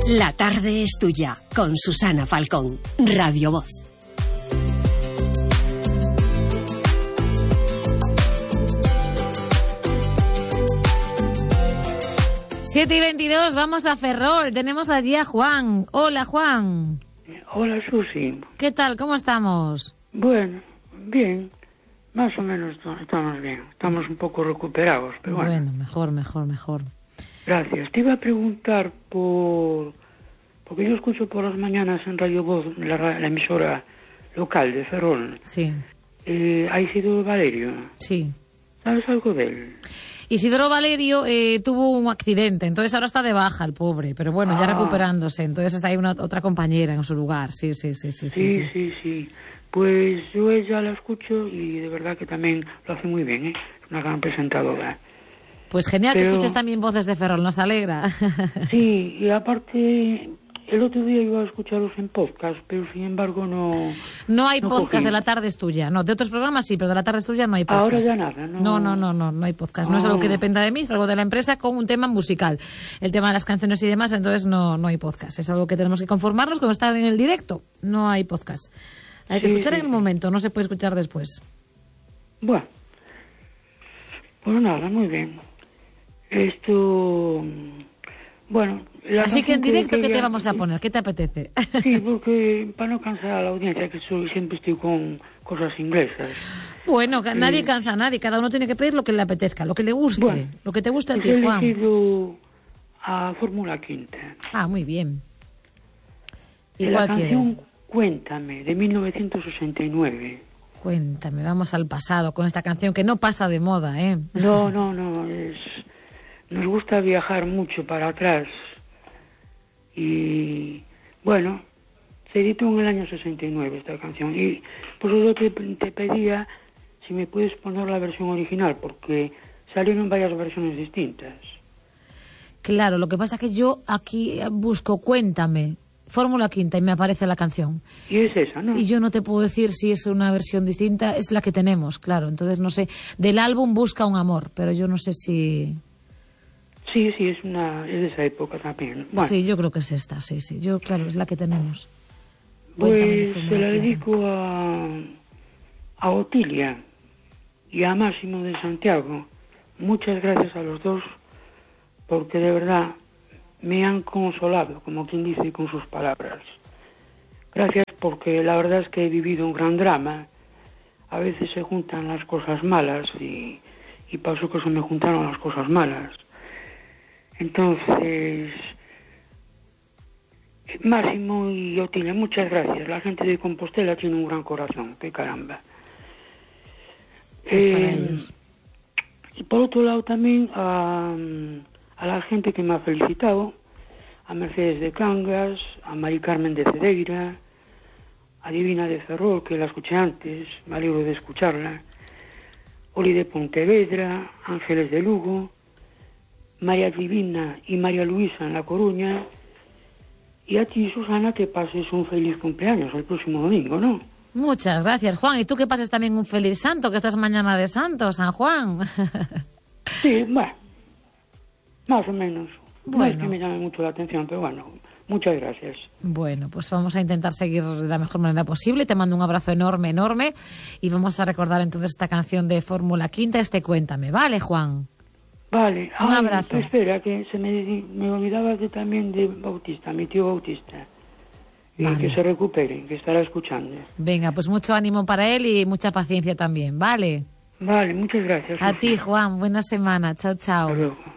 La tarde es tuya, con Susana Falcón, Radio Voz. Siete y 22, vamos a Ferrol. Tenemos allí a Juan. Hola, Juan. Hola, Susi. ¿Qué tal? ¿Cómo estamos? Bueno, bien. Más o menos estamos bien. Estamos un poco recuperados, pero bueno. Bueno, mejor. Gracias. Te iba a preguntar porque yo escucho por las mañanas en Radio Voz, la emisora local de Ferrol. Sí. ¿Ha Isidoro Valerio? Sí. ¿Sabes algo de él? Isidoro Valerio tuvo un accidente, entonces ahora está de baja el pobre, pero bueno, ya recuperándose, entonces está ahí otra compañera en su lugar, sí. Sí. Pues yo ella la escucho y de verdad que también lo hace muy bien, ¿eh? Es una gran presentadora. Pues genial que escuches también voces de Ferrol, nos alegra. Sí, y aparte, el otro día iba a escucharos en podcast, pero sin embargo No hay podcast cogí. De La tarde es tuya, no, de otros programas sí, pero de La tarde es tuya no hay podcast. Ahora ya nada, ¿no? No hay podcast, no es algo que dependa de mí, es algo de la empresa con un tema musical. El tema de las canciones y demás, entonces no hay podcast, es algo que tenemos que conformarnos con estar en el directo, no hay podcast. Hay que escuchar en el momento, no se puede escuchar después. Bueno, pues nada, muy bien. Bueno... Así que en directo, ¿qué te vamos a poner? ¿Qué te apetece? Sí, porque para no cansar a la audiencia, que siempre estoy con cosas inglesas. Bueno, nadie cansa a nadie, cada uno tiene que pedir lo que le apetezca, lo que le guste, bueno, lo que te guste a ti, Juan. He elegido a Fórmula Quinta. Ah, muy bien. ¿Y la canción quieres? Cuéntame, de 1969. Cuéntame, vamos al pasado con esta canción que no pasa de moda, ¿eh? No, nos gusta viajar mucho para atrás. Y bueno, se editó en el año 69 esta canción. Y por eso te pedía si me puedes poner la versión original, porque salieron varias versiones distintas. Claro, lo que pasa es que yo aquí busco Cuéntame, Fórmula Quinta, y me aparece la canción. Y es esa, ¿no? Y yo no te puedo decir si es una versión distinta, es la que tenemos, claro. Entonces no sé, del álbum Busca un amor, pero yo no sé si... Sí, es de esa época también. Bueno. Sí, yo creo que es esta, sí. Yo, claro, es la que tenemos. Pues se la dedico a Otilia y a Máximo de Santiago. Muchas gracias a los dos, porque de verdad me han consolado, como quien dice, con sus palabras. Gracias, porque la verdad es que he vivido un gran drama. A veces se juntan las cosas malas y pasó que se me juntaron las cosas malas. Entonces, Máximo y Otilia, muchas gracias. La gente de Compostela tiene un gran corazón, qué caramba. Y por otro lado también a la gente que me ha felicitado, a Mercedes de Cangas, a Mari Carmen de Cedeira, a Divina de Ferrol, que la escuché antes, me alegro de escucharla, Oli de Pontevedra, Ángeles de Lugo, María Divina y María Luisa en La Coruña, y a ti, Susana, que pases un feliz cumpleaños el próximo domingo, ¿no? Muchas gracias, Juan. Y tú que pases también un feliz santo, que estás mañana de santo, San Juan. Sí, bueno, más o menos. Bueno. No es que me llame mucho la atención, pero bueno, muchas gracias. Bueno, pues vamos a intentar seguir de la mejor manera posible. Te mando un abrazo enorme, y vamos a recordar entonces esta canción de Fórmula Quinta, Cuéntame. ¿Vale, Juan? Vale. Un abrazo. Espera, que me olvidaba también de Bautista, mi tío Bautista. Y vale. Que se recupere, que estará escuchando. Venga, pues mucho ánimo para él y mucha paciencia también, ¿vale? Vale, muchas gracias. A ti, Juan, buena semana. Chao. Hasta luego.